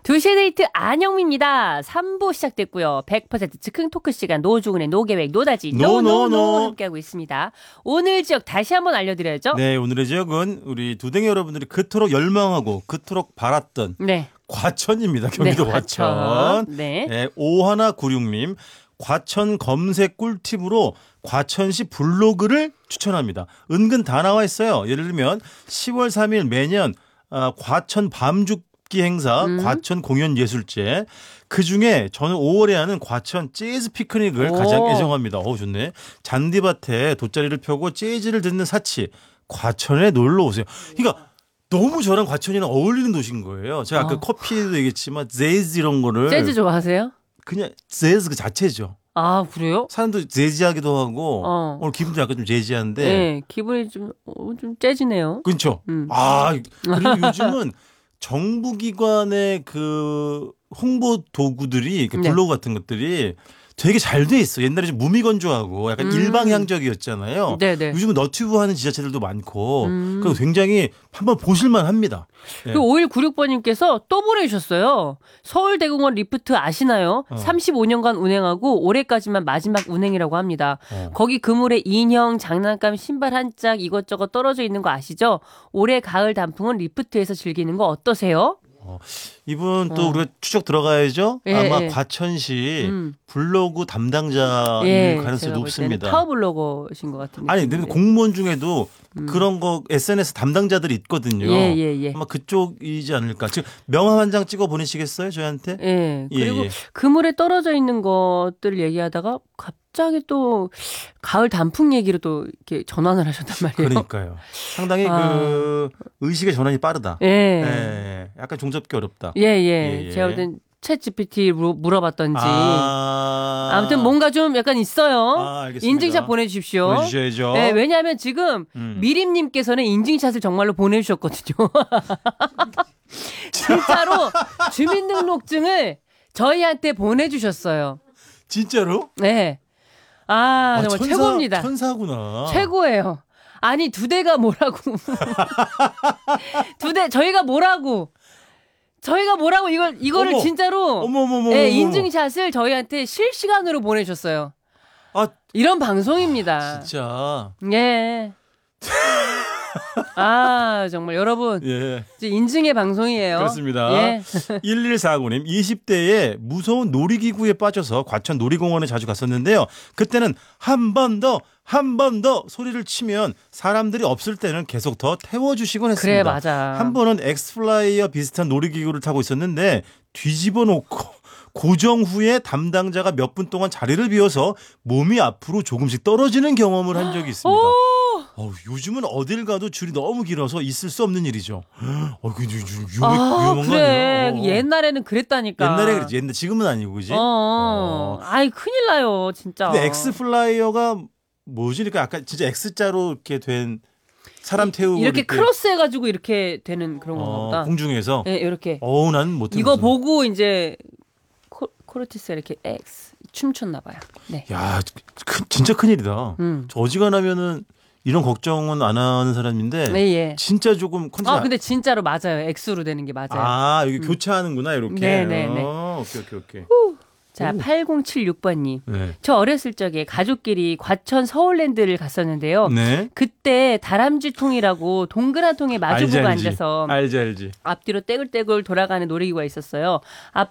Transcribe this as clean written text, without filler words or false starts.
2시의 데이트 안영미입니다. 3부 시작됐고요. 100% 즉흥 토크 시간 노중훈의 노계획 노다지 노노노 함께하고 있습니다. 오늘 지역 다시 한번 알려드려야죠. 네, 오늘의 지역은 우리 두댕이 여러분들이 그토록 열망하고 그토록 바랐던 네. 과천입니다. 경기도 네, 과천. 네. 네, 5196님. 과천 검색 꿀팁으로 과천시 블로그를 추천합니다. 은근 다 나와 있어요. 예를 들면 10월 3일 매년 과천 밤죽기 행사, 과천 공연예술제. 그중에 저는 5월에 하는 과천 재즈 피크닉을 가장 애정합니다. 좋네. 잔디밭에 돗자리를 펴고 재즈를 듣는 사치. 과천에 놀러 오세요. 그러니까 너무 저랑 과천이랑 어울리는 도시인 거예요. 제가 아까 커피도 얘기했지만 재즈 이런 거를. 재즈 좋아하세요? 그냥 재즈 그 자체죠. 아, 그래요? 사람도 재즈하기도 하고 오늘 기분도 약간 좀 재즈한데. 네, 기분이 좀 재즈네요. 그렇죠. 그리고 요즘은 정부기관의 그 홍보 도구들이 그 블로그 같은 것들이 되게 잘 돼 있어. 옛날에 좀 무미건조하고 약간 일방향적이었잖아요. 네네. 요즘은 너튜브 하는 지자체들도 많고 그리고 굉장히 한번 보실만 합니다. 네. 그 5196번님께서 또 보내주셨어요. 서울대공원 리프트 아시나요? 35년간 운행하고 올해까지만 마지막 운행이라고 합니다. 거기 그물에 인형, 장난감, 신발 한 짝 이것저것 떨어져 있는 거 아시죠? 올해 가을 단풍은 리프트에서 즐기는 거 어떠세요? 이분 또 우리가 추적 들어가야죠. 예, 아마 예. 과천시 블로그 담당자일 가능성이 높습니다. 파워블로거신 것 같은데. 아니, 근데 공무원 중에도 그런 거 SNS 담당자들이 있거든요. 예. 아마 그쪽이지 않을까. 지금 명함 한 장 찍어 보내시겠어요, 저희한테? 예. 그리고 그물에 떨어져 있는 것들 얘기하다가 갑자기 또 가을 단풍 얘기로 또 이렇게 전환을 하셨단 말이에요. 그러니까요. 상당히 그 의식의 전환이 빠르다. 예. 약간 종잡기 어렵다. 예. 제가 볼 땐 챗 GPT 물어봤던지. 아무튼 뭔가 좀 약간 있어요. 알겠습니다. 인증샷 보내주십시오. 보내주셔야죠. 네, 왜냐하면 지금 미림님께서는 인증샷을 정말로 보내주셨거든요. 진짜로 주민등록증을 저희한테 보내주셨어요. 진짜로? 네. 정말 최고입니다. 천사구나. 최고예요. 아니, 두 대가 뭐라고. 저희가 뭐라고 이거를 어머. 진짜로 어머. 네, 인증샷을 저희한테 실시간으로 보내줬어요. 이런 방송입니다. 진짜. 예. 정말 여러분. 예. 인증의 방송이에요. 그렇습니다. 예. 1149님, 20대에 무서운 놀이기구에 빠져서 과천 놀이공원에 자주 갔었는데요. 그때는 한 번 더 소리를 치면 사람들이 없을 때는 계속 더 태워주시곤 했습니다. 그래, 맞아. 한 번은 엑스플라이어 비슷한 놀이기구를 타고 있었는데 뒤집어 놓고 고정 후에 담당자가 몇 분 동안 자리를 비워서 몸이 앞으로 조금씩 떨어지는 경험을 한 적이 있습니다. 요즘은 어딜 가도 줄이 너무 길어서 있을 수 없는 일이죠. 위험한 거 그래. 아니야? 옛날에는 그랬다니까. 옛날에 그랬지. 지금은 아니고, 그지? 큰일 나요, 진짜. 근데 엑스플라이어가 뭐지? 그러니까 아까 진짜 X자로 이렇게 된 사람 태우고 이렇게 크로스 해가지고 이렇게 되는 그런 건가 보다. 공중에서. 네, 이렇게. 난 못해. 이거 보고 이제 코르티스가 이렇게 X 춤췄나 봐요. 네. 야, 진짜 큰일이다. 저 어지간하면은 이런 걱정은 안 하는 사람인데 예. 진짜 조금 컨디션. 근데 진짜로 맞아요. X로 되는 게 맞아요. 여기 교차하는구나, 이렇게. 네네네. 오케이. 자, 8076번님. 네. 저 어렸을 적에 가족끼리 과천 서울랜드를 갔었는데요. 네. 그때 다람쥐 통이라고 동그란 통에 마주보고 앉아서 알지. 앞뒤로 떼굴떼굴 돌아가는 놀이기구가 있었어요.